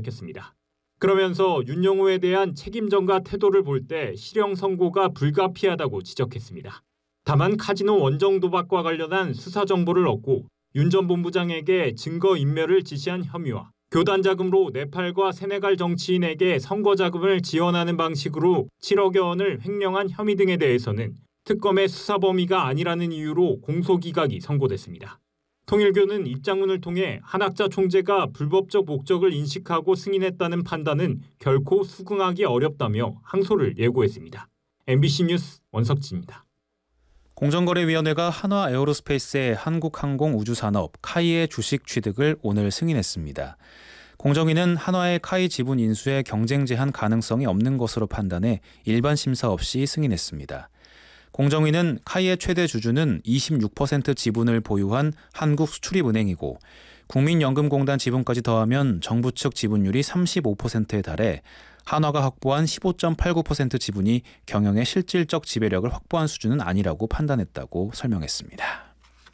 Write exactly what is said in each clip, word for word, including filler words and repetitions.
밝혔습니다. 그러면서 윤영호에 대한 책임전가 태도를 볼 때 실형 선고가 불가피하다고 지적했습니다. 다만 카지노 원정 도박과 관련한 수사 정보를 얻고 윤 전 본부장에게 증거인멸을 지시한 혐의와 교단 자금으로 네팔과 세네갈 정치인에게 선거 자금을 지원하는 방식으로 칠억여 원을 횡령한 혐의 등에 대해서는 특검의 수사 범위가 아니라는 이유로 공소기각이 선고됐습니다. 통일교는 입장문을 통해 한학자 총재가 불법적 목적을 인식하고 승인했다는 판단은 결코 수긍하기 어렵다며 항소를 예고했습니다. 엠비씨 뉴스 원석지입니다. 공정거래위원회가 한화에어로스페이스의 한국항공우주산업 카이의 주식 취득을 오늘 승인했습니다. 공정위는 한화의 카이 지분 인수에 경쟁 제한 가능성이 없는 것으로 판단해 일반 심사 없이 승인했습니다. 공정위는 카이의 최대 주주는 이십육 퍼센트 지분을 보유한 한국수출입은행이고 국민연금공단 지분까지 더하면 정부 측 지분율이 삼십오 퍼센트에 달해 한화가 확보한 십오 점 팔구 퍼센트 지분이 경영의 실질적 지배력을 확보한 수준은 아니라고 판단했다고 설명했습니다.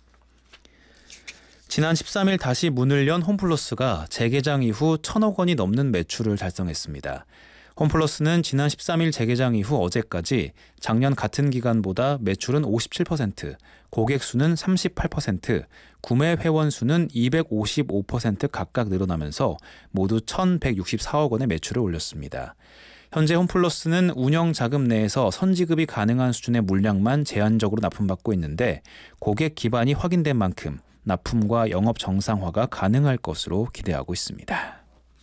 지난 십삼 일 다시 문을 연 홈플러스가 재개장 이후 천억 원이 넘는 매출을 달성했습니다. 홈플러스는 지난 십삼 일 재개장 이후 어제까지 작년 같은 기간보다 매출은 오십칠 퍼센트, 고객 수는 삼십팔 퍼센트, 구매 회원 수는 이백오십오 퍼센트 각각 늘어나면서 모두 천백육십사억 원의 매출을 올렸습니다. 현재 홈플러스는 운영 자금 내에서 선지급이 가능한 수준의 물량만 제한적으로 납품받고 있는데 고객 기반이 확인된 만큼 납품과 영업 정상화가 가능할 것으로 기대하고 있습니다.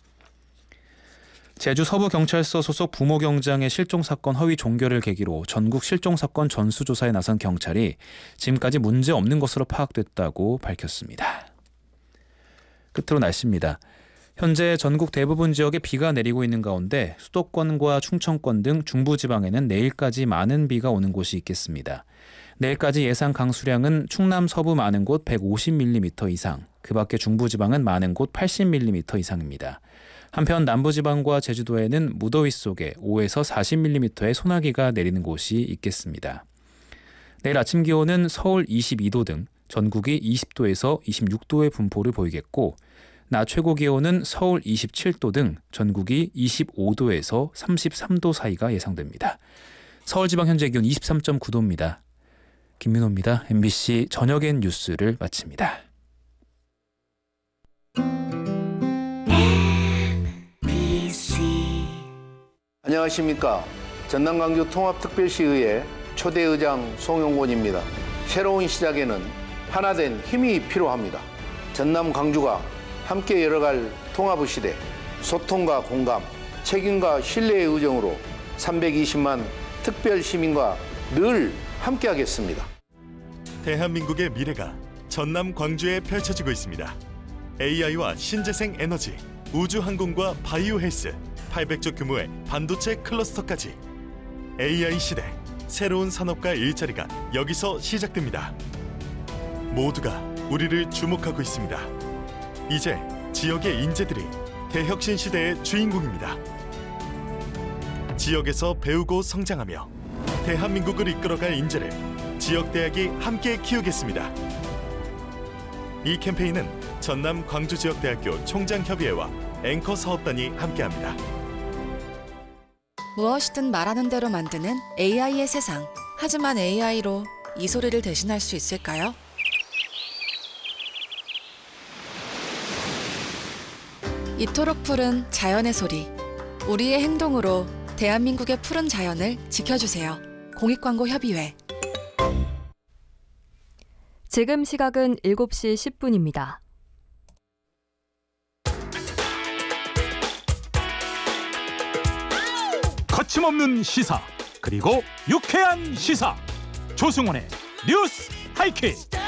제주 서부경찰서 소속 부모 경장의 실종사건 허위 종결을 계기로 전국 실종사건 전수조사에 나선 경찰이 지금까지 문제 없는 것으로 파악됐다고 밝혔습니다. 끝으로 날씨입니다. 현재 전국 대부분 지역에 비가 내리고 있는 가운데 수도권과 충청권 등 중부지방에는 내일까지 많은 비가 오는 곳이 있겠습니다. 내일까지 예상 강수량은 충남 서부 많은 곳 백오십 밀리미터 이상, 그 밖에 중부지방은 많은 곳 팔십 밀리미터 이상입니다. 한편 남부지방과 제주도에는 무더위 속에 오에서 사십 밀리미터의 소나기가 내리는 곳이 있겠습니다. 내일 아침 기온은 서울 이십이 도 등 전국이 이십 도에서 이십육 도의 분포를 보이겠고 낮 최고 기온은 서울 이십칠 도 등 전국이 이십오 도에서 삼십삼 도 사이가 예상됩니다. 서울지방 현재 기온 이십삼 점 구 도입니다. 김민호입니다. 엠비씨 저녁엔 뉴스를 마칩니다. 안녕하십니까. 전남 광주 통합특별시의회 초대의장 송영곤입니다. 새로운 시작에는 하나된 힘이 필요합니다. 전남 광주가 함께 열어갈 통합의 시대, 소통과 공감, 책임과 신뢰의 의정으로 삼백이십만 특별시민과 늘 함께하겠습니다. 대한민국의 미래가 전남 광주에 펼쳐지고 있습니다. 에이아이와 신재생 에너지, 우주항공과 바이오 헬스, 팔백 조 규모의 반도체 클러스터까지 에이아이 시대, 새로운 산업과 일자리가 여기서 시작됩니다. 모두가 우리를 주목하고 있습니다. 이제 지역의 인재들이 대혁신 시대의 주인공입니다. 지역에서 배우고 성장하며 대한민국을 이끌어갈 인재를 지역대학이 함께 키우겠습니다. 이 캠페인은 전남 광주지역대학교 총장협의회와 앵커 사업단이 함께합니다. 무엇이든 말하는 대로 만드는 에이아이의 세상. 하지만 에이아이로 이 소리를 대신할 수 있을까요? 이토록 푸른 자연의 소리. 우리의 행동으로 대한민국의 푸른 자연을 지켜주세요. 공익광고협의회. 지금 시각은 일곱 시 십 분입니다. 거침없는 시사, 그리고 유쾌한 시사. 조승원의 뉴스 하이킥.